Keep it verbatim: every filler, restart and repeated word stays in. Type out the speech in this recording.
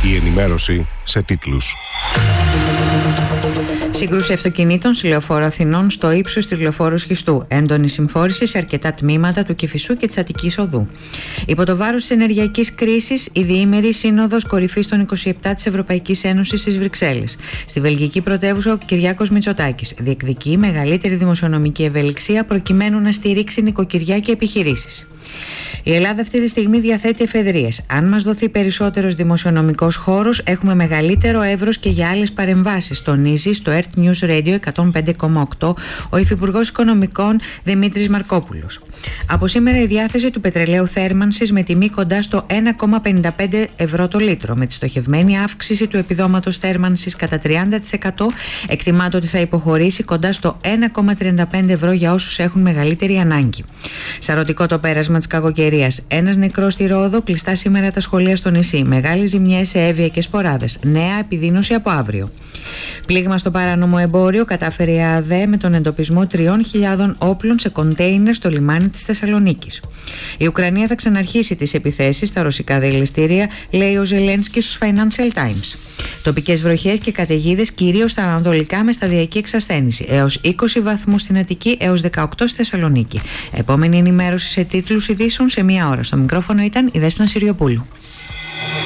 Η ενημέρωση σε τίτλους. Σύγκρουση αυτοκινήτων στη Λεωφόρο Αθηνών στο ύψος της Λεωφόρου Σχιστού. Έντονη συμφόρηση σε αρκετά τμήματα του Κηφισού και της Αττικής Οδού. Υπό το βάρος της ενεργειακής κρίσης, η διήμερη Σύνοδος Κορυφής των είκοσι επτά της Ευρωπαϊκής Ένωσης στις Βρυξέλλες. Στη βελγική πρωτεύουσα, ο Κυριάκος Μητσοτάκης διεκδικεί μεγαλύτερη δημοσιονομική ευελιξία προκειμένου να στηρίξει νοικοκυριά και επιχειρήσεις. Η Ελλάδα αυτή τη στιγμή διαθέτει εφεδρείες. Αν μας δοθεί περισσότερος δημοσιονομικός χώρος, έχουμε μεγαλύτερο εύρος και για άλλες παρεμβάσεις, τονίζει στο Earth News Radio εκατόν πέντε κόμμα οκτώ ο Υφυπουργός Οικονομικών Δημήτρης Μαρκόπουλος. Από σήμερα η διάθεση του πετρελαίου θέρμανσης με τιμή κοντά στο ένα κόμμα πενήντα πέντε ευρώ το λίτρο, με τη στοχευμένη αύξηση του επιδόματος θέρμανσης κατά τριάντα τοις εκατό, εκτιμάται ότι θα υποχωρήσει κοντά στο ένα κόμμα τριάντα πέντε ευρώ για όσους έχουν μεγαλύτερη ανάγκη. Σαρωτικό το πέρασμα της κακοκαιρίας. Ένας νεκρός στη Ρόδο, κλειστά σήμερα τα σχολεία στο νησί. Μεγάλες ζημιές σε Εύβοια και Σποράδες. Νέα επιδείνωση από αύριο. Πλήγμα στο παράνομο εμπόριο κατάφερε η ΑΔΕ με τον εντοπισμό τριών χιλιάδων όπλων σε κοντέινερ στο λιμάνι της Θεσσαλονίκης. Η Ουκρανία θα ξαναρχίσει τις επιθέσεις στα ρωσικά δηληστήρια, λέει ο Ζελένσκι στους Financial Times. Τοπικές βροχές και καταιγίδες κυρίως στα ανατολικά με σταδιακή εξασθένηση. Έως είκοσι βαθμούς στην Αττική, έως δεκαοκτώ στη Θεσσαλονίκη. Επόμενη ενημέρωση σε τίτλους ειδήσεων σε μία ώρα. Στο μικρόφωνο ήταν η Δέσποινα Συριοπούλου.